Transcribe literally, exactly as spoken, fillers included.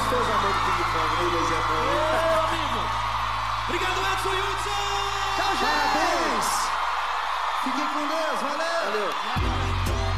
gostoso amor do ping-pong, né, Luiz? É bom, hein? Ô, amigo! Obrigado, Edson Hudson! Tchau, gente! Parabéns! Fiquem com Deus, valeu! Valeu!